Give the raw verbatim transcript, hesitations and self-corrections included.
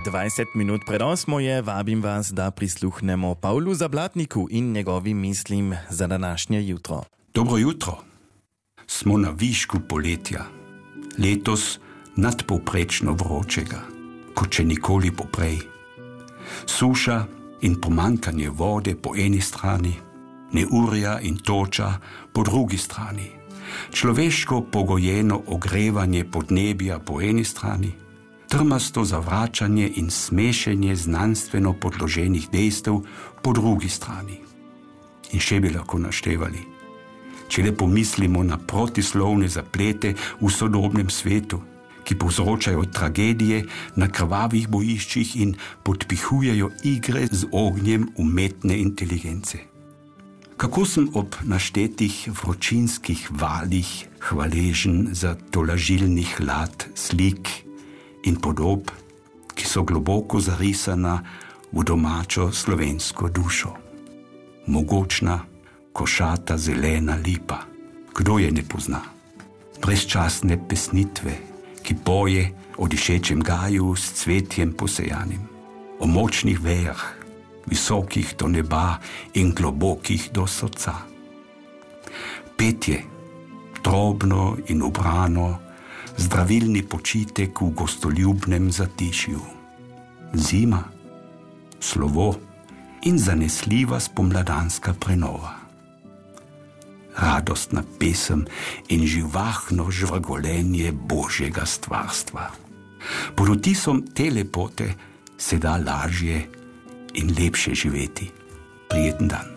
dvajset minut pred osmo je, vabim vas, da prisluhnemo Pavlu Zablatniku in njegovim mislim za današnje jutro. Dobro jutro. Smo na višku poletja. Letos nadpovprečno vročega, kot še nikoli poprej. Suša in pomankanje vode po eni strani, neurja in toča po drugi strani. Človeško pogojeno ogrevanje podnebja po eni strani, trmasto zavračanje in smešenje znanstveno podloženih dejstev po drugi strani. In še bi lahko naštevali. Če le pomislimo na protislovne zaplete v sodobnem svetu, ki povzročajo tragedije na krvavih bojiščih in podpihujejo igre z ognjem umetne inteligence. Kako sem ob naštetih vročinskih valih hvaležen za tolažilni hlad slik in podob, ki so globoko zarisana v domačo slovensko dušo. Mogočna, košata zelena lipa, kdo je ne pozna? Brezčasne pesnitve, ki poje o dišečem gaju s cvetjem posejanim, o močnih vejah, visokih do neba in globokih do srca. Petje, drobno in ubrano, zdravilni počitek v gostoljubnem zatišju. Zima, slovo in zanesljiva spomladanska prenova. Radostna pesem in živahno žvrgolenje Božjega stvarstva. Pod vtisom te lepote se da lažje in lepše živeti. Prijeten dan.